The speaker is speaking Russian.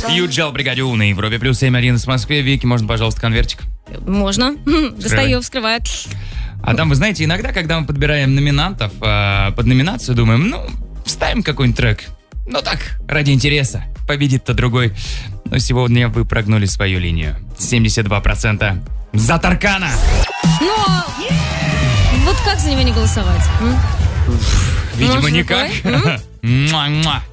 Юджел, бригаде У на Европе плюс 7-1 в Москве. Вики, можно, пожалуйста, конвертик? Можно. Достаю, вскрываю. А там, вы знаете, иногда, когда мы подбираем номинантов под номинацию, думаем, вставим какой-нибудь трек. Так, ради интереса. Победит-то другой. Но сегодня вы прогнули свою линию. 72% за Таркана. Но вот как за него не голосовать? Видимо, Может, никак. рукой? Муа-муа.